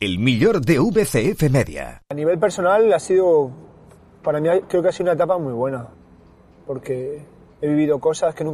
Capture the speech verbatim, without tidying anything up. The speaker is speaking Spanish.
el millor de V C F Media. A nivel personal ha sido, para mí creo que ha sido una etapa muy buena, porque he vivido cosas que nunca